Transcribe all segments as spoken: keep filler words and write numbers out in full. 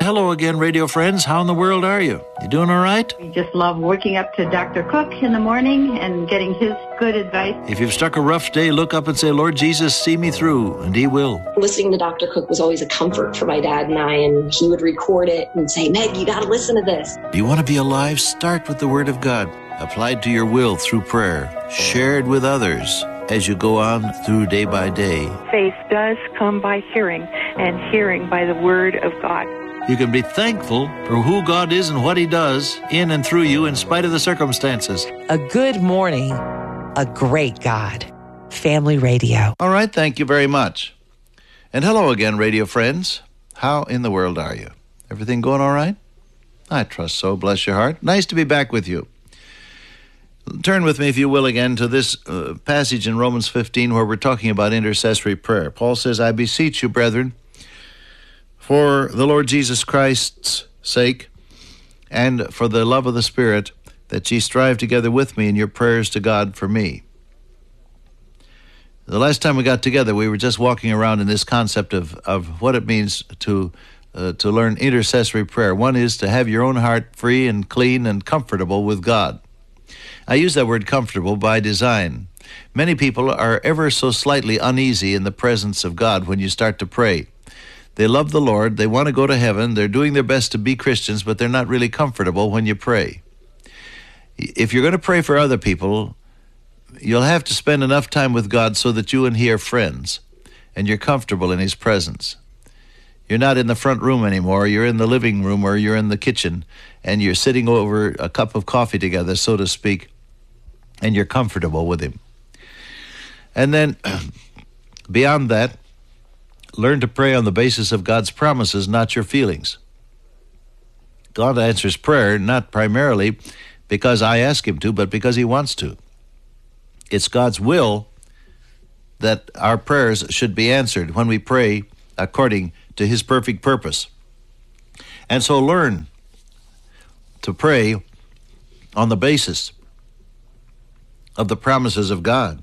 Hello again, radio friends. How in the world are you? You doing all right? We just love waking up to Doctor Cook in the morning and getting his good advice. If you've struck a rough day, look up and say, Lord Jesus, see me through, and he will. Listening to Doctor Cook was always a comfort for my dad and I, and he would record it and say, Meg, you got to listen to this. Do you want to be alive? Start with the Word of God, applied to your will through prayer, shared with others as you go on through day by day. Faith does come by hearing, and hearing by the Word of God. You can be thankful for who God is and what he does in and through you in spite of the circumstances. A good morning, a great God. Family Radio. All right, thank you very much. And hello again, radio friends. How in the world are you? Everything going all right? I trust so. Bless your heart. Nice to be back with you. Turn with me, if you will, again to this uh, passage in Romans fifteen where we're talking about intercessory prayer. Paul says, I beseech you, brethren, for the Lord Jesus Christ's sake and for the love of the Spirit, that ye strive together with me in your prayers to God for me. The last time we got together, we were just walking around in this concept of, of what it means to uh, to learn intercessory prayer. One is to have your own heart free and clean and comfortable with God. I use that word comfortable by design. Many people are ever so slightly uneasy in the presence of God when you start to pray. They love the Lord, they want to go to heaven, they're doing their best to be Christians, but they're not really comfortable when you pray. If you're going to pray for other people, you'll have to spend enough time with God so that you and he are friends, and you're comfortable in his presence. You're not in the front room anymore, you're in the living room or you're in the kitchen, and you're sitting over a cup of coffee together, so to speak, and you're comfortable with him. And then, beyond that, learn to pray on the basis of God's promises, not your feelings. God answers prayer not primarily because I ask him to, but because he wants to. It's God's will that our prayers should be answered when we pray according to his perfect purpose. And so learn to pray on the basis of the promises of God.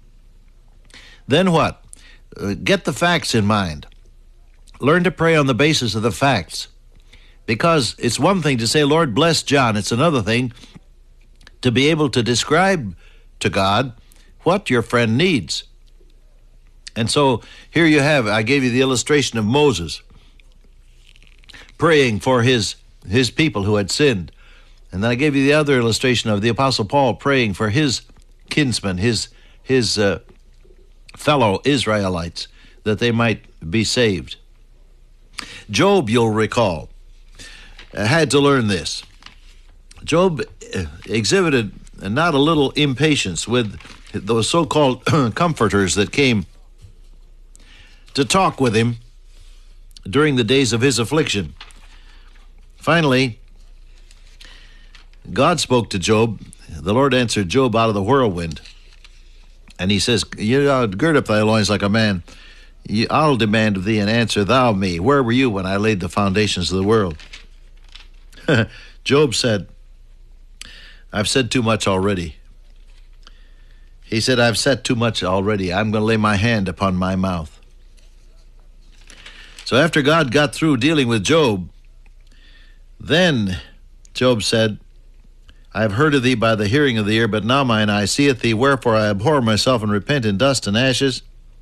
Then what? Uh, get the facts in mind. Learn to pray on the basis of the facts. Because it's one thing to say, Lord, bless John. It's another thing to be able to describe to God what your friend needs. And so here you have, I gave you the illustration of Moses praying for his, his people who had sinned. And then I gave you the other illustration of the Apostle Paul praying for his kinsmen, his, his uh, fellow Israelites, that they might be saved. Job, you'll recall, had to learn this. Job exhibited not a little impatience with those so-called comforters that came to talk with him during the days of his affliction. Finally, God spoke to Job. The Lord answered Job out of the whirlwind. And he says, you know, gird up thy loins like a man. I'll demand of thee and answer thou me. Where were you when I laid the foundations of the world? Job said, I've said too much already. He said, I've said too much already. I'm going to lay my hand upon my mouth. So after God got through dealing with Job, then Job said, I have heard of thee by the hearing of the ear, but now mine eye seeth thee, wherefore I abhor myself and repent in dust and ashes.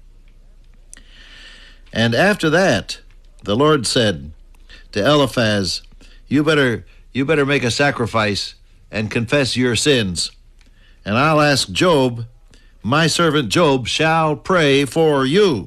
And after that, the Lord said to Eliphaz, you better, you better make a sacrifice and confess your sins. And I'll ask Job, my servant Job shall pray for you.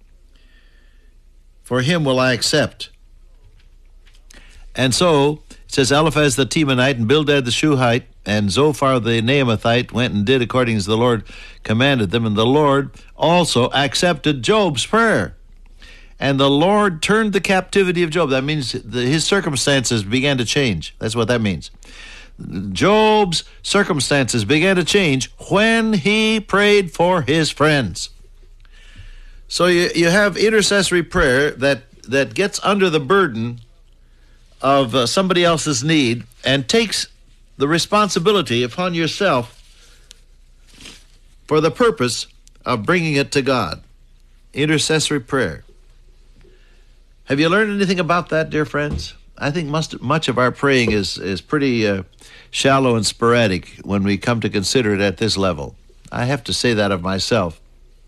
For him will I accept. And so, it says, Eliphaz the Temanite and Bildad the Shuhite and Zophar the Naamathite went and did according as the Lord commanded them, and the Lord also accepted Job's prayer. And the Lord turned the captivity of Job. That means the, his circumstances began to change. That's what that means. Job's circumstances began to change when he prayed for his friends. So you, you have intercessory prayer that, that gets under the burden of uh, somebody else's need and takes the responsibility upon yourself for the purpose of bringing it to God. Intercessory prayer. Have you learned anything about that, dear friends? I think must, much of our praying is, is pretty uh, shallow and sporadic when we come to consider it at this level. I have to say that of myself.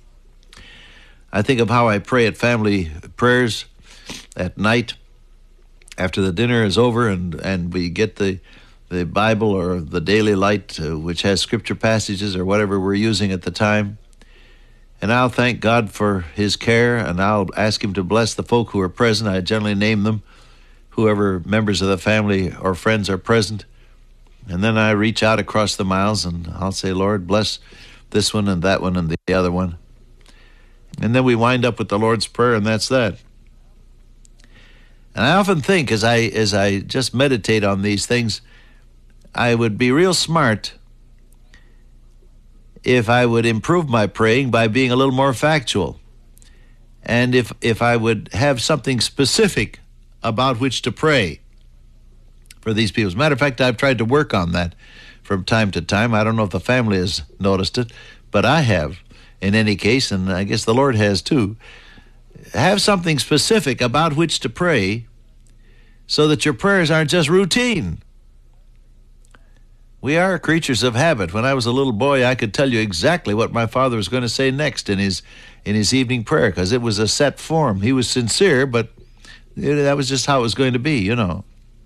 I think of how I pray at family prayers at night after the dinner is over and, and we get the, the Bible or the Daily Light, uh, which has scripture passages or whatever we're using at the time. And I'll thank God for his care, and I'll ask him to bless the folk who are present. I generally name them, whoever members of the family or friends are present. And then I reach out across the miles and I'll say, Lord, bless this one and that one and the other one. And then we wind up with the Lord's Prayer, and that's that. And I often think as I as I just meditate on these things, I would be real smart if I would improve my praying by being a little more factual. And if if I would have something specific about which to pray for these people. As a matter of fact, I've tried to work on that from time to time. I don't know if the family has noticed it, but I have in any case, and I guess the Lord has too. Have something specific about which to pray so that your prayers aren't just routine. We are creatures of habit. When I was a little boy, I could tell you exactly what my father was going to say next in his in his evening prayer because it was a set form. He was sincere, but it, that was just how it was going to be, you know.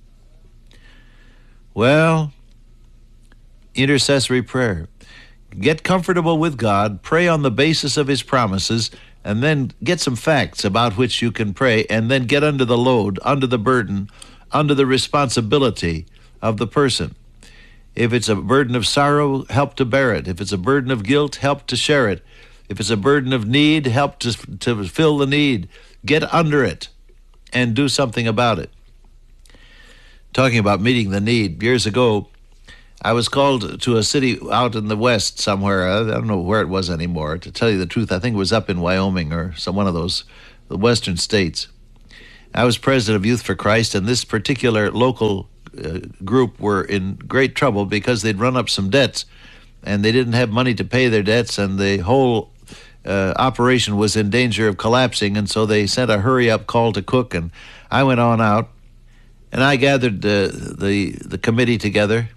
Well, intercessory prayer. Get comfortable with God, pray on the basis of his promises, and then get some facts about which you can pray, and then get under the load, under the burden, under the responsibility of the person. If it's a burden of sorrow, help to bear it. If it's a burden of guilt, help to share it. If it's a burden of need, help to, to fill the need. Get under it and do something about it. Talking about meeting the need, years ago, I was called to a city out in the west somewhere. I don't know where it was anymore. To tell you the truth, I think it was up in Wyoming or some one of those the western states. I was president of Youth for Christ, and this particular local uh, group were in great trouble because they'd run up some debts, and they didn't have money to pay their debts, and the whole uh, operation was in danger of collapsing, and so they sent a hurry-up call to Cook, and I went on out, and I gathered uh, the the committee together,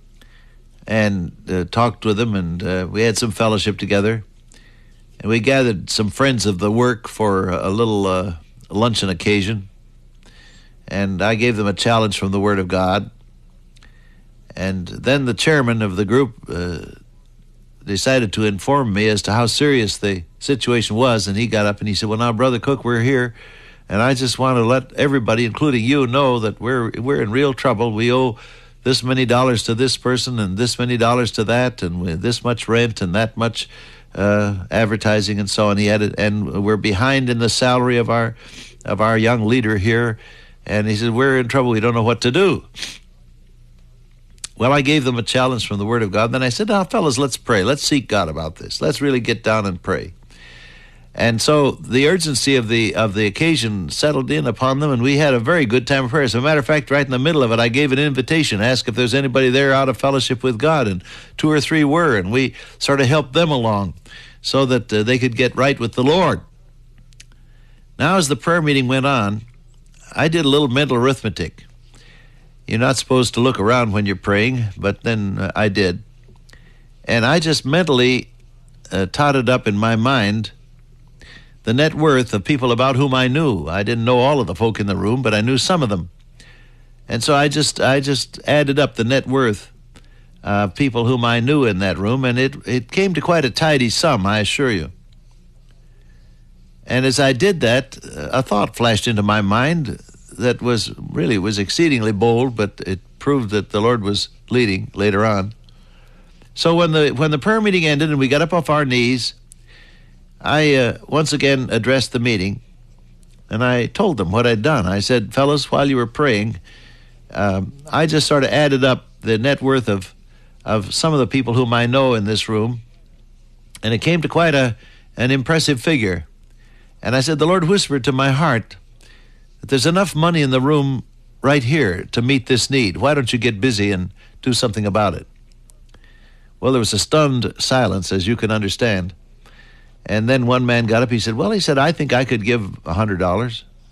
and uh, talked with them, and uh, we had some fellowship together. And we gathered some friends of the work for a little uh, luncheon occasion. And I gave them a challenge from the Word of God. And then the chairman of the group uh, decided to inform me as to how serious the situation was. And he got up and he said, well, now, Brother Cook, we're here. And I just want to let everybody, including you, know that we're we're in real trouble. We owe this many dollars to this person and this many dollars to that, and with this much rent and that much uh, advertising and so on. He added, and we're behind in the salary of our of our young leader here. And he said, we're in trouble. We don't know what to do. Well, I gave them a challenge from the Word of God. Then I said, now, fellas, let's pray. Let's seek God about this. Let's really get down and pray. And so the urgency of the of the occasion settled in upon them, and we had a very good time of prayer. As a matter of fact, right in the middle of it, I gave an invitation, asked if there's anybody there out of fellowship with God, and two or three were, and we sort of helped them along so that uh, they could get right with the Lord. Now, as the prayer meeting went on, I did a little mental arithmetic. You're not supposed to look around when you're praying, but then uh, I did. And I just mentally uh, totted up in my mind the net worth of people about whom I knew. I didn't know all of the folk in the room, but I knew some of them. And so I just I just added up the net worth of people whom I knew in that room, and it, it came to quite a tidy sum, I assure you. And as I did that, a thought flashed into my mind that was really was exceedingly bold, but it proved that the Lord was leading later on. So when the when the prayer meeting ended and we got up off our knees, I uh, once again addressed the meeting, and I told them what I'd done. I said, fellas, while you were praying, um, I just sort of added up the net worth of, of some of the people whom I know in this room, and it came to quite a an impressive figure. And I said, the Lord whispered to my heart that there's enough money in the room right here to meet this need. Why don't you get busy and do something about it? Well, there was a stunned silence, as you can understand. And then one man got up. He said, well, he said, I think I could give one hundred dollars.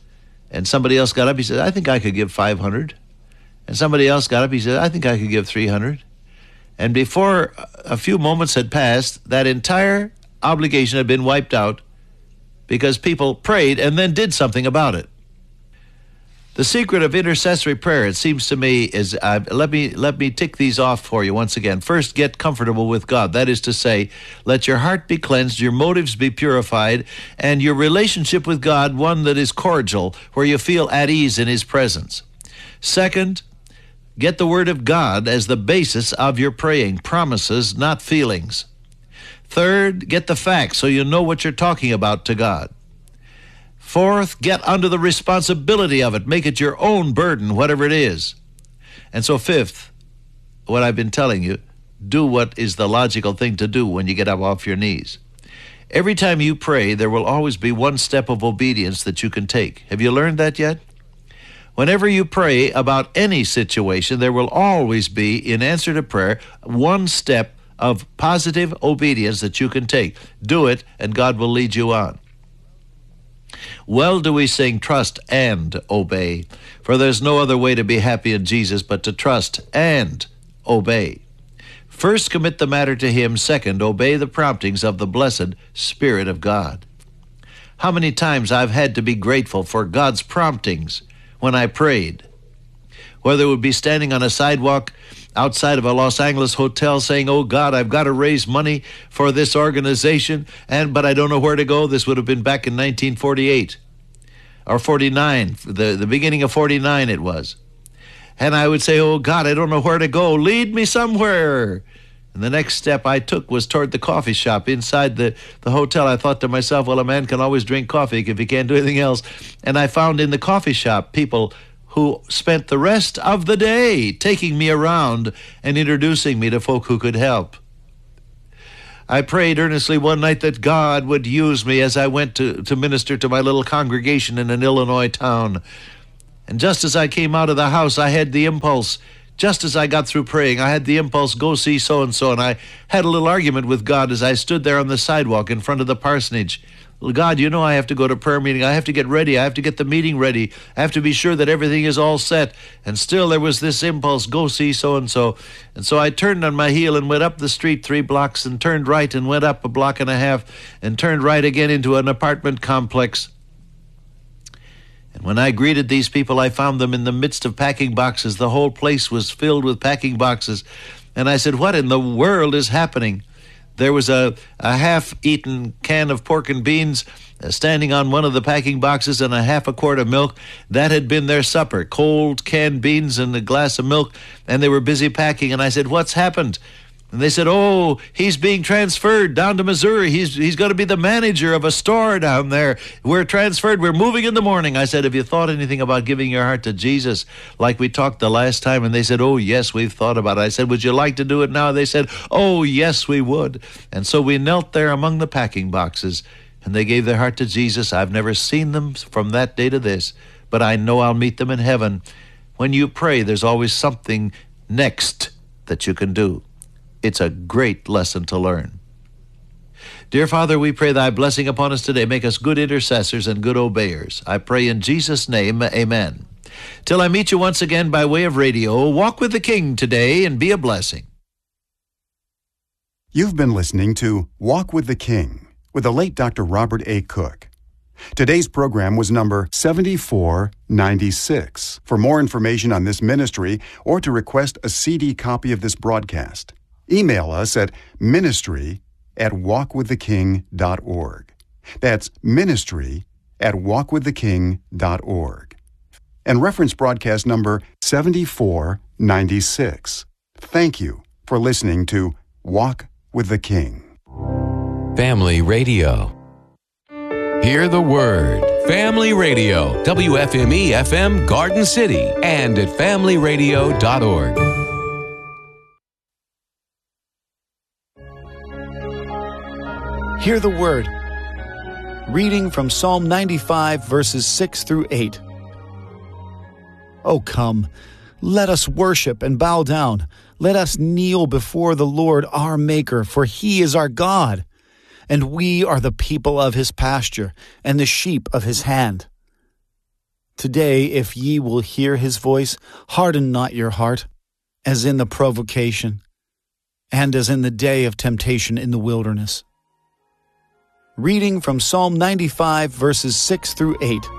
And somebody else got up, he said, I think I could give five hundred. And somebody else got up, he said, I think I could give three hundred. And before a few moments had passed, that entire obligation had been wiped out because people prayed and then did something about it. The secret of intercessory prayer, it seems to me, is, uh, let me let me tick these off for you once again. First, get comfortable with God. That is to say, let your heart be cleansed, your motives be purified, and your relationship with God one that is cordial, where you feel at ease in His presence. Second, get the Word of God as the basis of your praying, promises, not feelings. Third, get the facts so you know what you're talking about to God. Fourth, get under the responsibility of it. Make it your own burden, whatever it is. And so fifth, what I've been telling you, do what is the logical thing to do when you get up off your knees. Every time you pray, there will always be one step of obedience that you can take. Have you learned that yet? Whenever you pray about any situation, there will always be, in answer to prayer, one step of positive obedience that you can take. Do it, and God will lead you on. Well do we sing, trust and obey, for there's no other way to be happy in Jesus but to trust and obey. First, commit the matter to Him. Second, obey the promptings of the blessed Spirit of God. How many times I've had to be grateful for God's promptings when I prayed, whether it would be standing on a sidewalk outside of a Los Angeles hotel saying, oh God, I've got to raise money for this organization, and but I don't know where to go. This would have been back in nineteen forty-eight or forty-nine, the, the beginning of forty-nine it was. And I would say, oh God, I don't know where to go. Lead me somewhere. And the next step I took was toward the coffee shop inside the, the hotel. I thought to myself, well, a man can always drink coffee if he can't do anything else. And I found in the coffee shop people who spent the rest of the day taking me around and introducing me to folk who could help. I prayed earnestly one night that God would use me as I went to, to minister to my little congregation in an Illinois town. And just as I came out of the house, I had the impulse, just as I got through praying, I had the impulse, go see so-and-so. And I had a little argument with God as I stood there on the sidewalk in front of the parsonage. Well, God, you know I have to go to prayer meeting. I have to get ready. I have to get the meeting ready. I have to be sure that everything is all set. And still there was this impulse, go see so-and-so. And so I turned on my heel and went up the street three blocks and turned right and went up a block and a half and turned right again into an apartment complex. And when I greeted these people, I found them in the midst of packing boxes. The whole place was filled with packing boxes. And I said, what in the world is happening? There was a, a half-eaten can of pork and beans uh, standing on one of the packing boxes and a half a quart of milk. That had been their supper, cold canned beans and a glass of milk, and they were busy packing. And I said, what's happened? And they said, oh, he's being transferred down to Missouri. He's he's going to be the manager of a store down there. We're transferred. We're moving in the morning. I said, have you thought anything about giving your heart to Jesus like we talked the last time? And they said, oh, yes, we've thought about it. I said, would you like to do it now? They said, oh, yes, we would. And so we knelt there among the packing boxes, and they gave their heart to Jesus. I've never seen them from that day to this, but I know I'll meet them in heaven. When you pray, there's always something next that you can do. It's a great lesson to learn. Dear Father, we pray thy blessing upon us today. Make us good intercessors and good obeyers. I pray in Jesus' name, amen. Till I meet you once again by way of radio, walk with the King today and be a blessing. You've been listening to Walk with the King with the late Doctor Robert A. Cook. Today's program was number seventy-four ninety-six. For more information on this ministry or to request a C D copy of this broadcast, email us at ministry at walk with the king dot org. That's ministry at walk with the king dot org. And reference broadcast number seventy-four ninety-six. Thank you for listening to Walk with the King. Family Radio. Hear the word. Family Radio. W F M E F M Garden City and at family radio dot org. Hear the word. Reading from Psalm ninety-five, verses six through eight. Oh, come, let us worship and bow down. Let us kneel before the Lord our Maker, for He is our God, and we are the people of His pasture and the sheep of His hand. Today, if ye will hear his voice, harden not your heart, as in the provocation, and as in the day of temptation in the wilderness. Reading from Psalm ninety-five, verses six through eight.